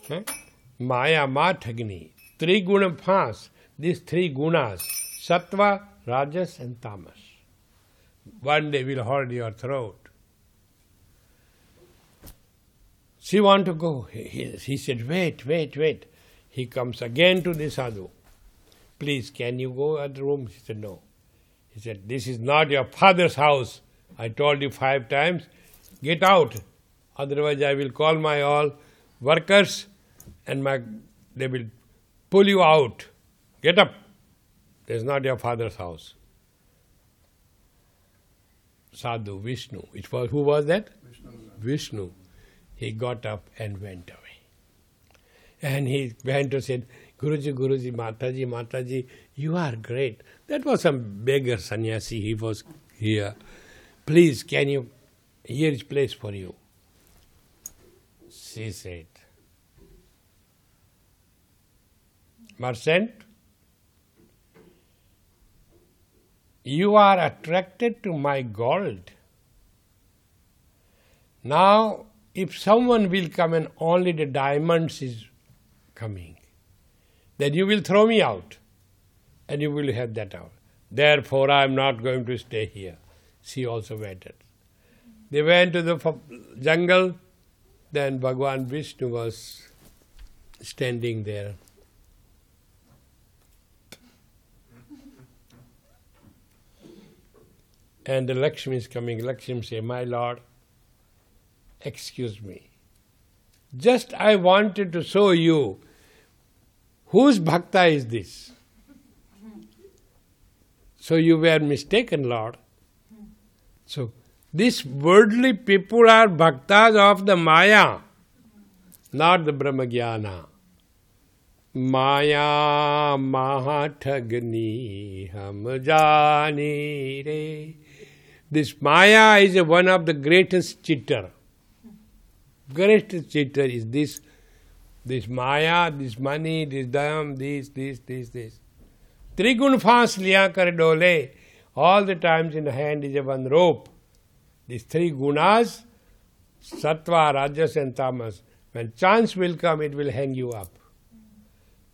Huh? Maya Mathagni. Three guna fast. These three gunas, sattva, rajas and tamas. One day will hold your throat. She want to go. He said, wait. He comes again to the sadhu. Please, can you go at the room? She said, no. He said, this is not your father's house. I told you 5 times. Get out. Otherwise I will call my all workers and they will pull you out. Get up. This is not your father's house. Sadhu, Vishnu. Who was that? Vishnu. He got up and went away. And he went to say, Guruji, Mataji, you are great. That was some beggar sannyasi, he was here. Please, here is place for you. She said, Merchant, you are attracted to my gold. Now, if someone will come and only the diamonds is coming, then you will throw me out and you will have that out. Therefore, I am not going to stay here. She also waited. They went to the jungle. Then Bhagavan Vishnu was standing there. And the Lakshmi is coming. Lakshmi say, my Lord, excuse me. Just I wanted to show you whose bhakta is this. So you were mistaken, Lord. So these worldly people are bhaktas of the Maya, not the Brahmagyana. Maya mahathagni ham jani re. This Maya is one of the greatest cheater. Greatest cheater is this Maya, this money, this dham, this. Trigun fast liya kar dole. All the times in the hand is a one rope. These 3 gunas, sattva, rajas and tamas. When chance will come, it will hang you up.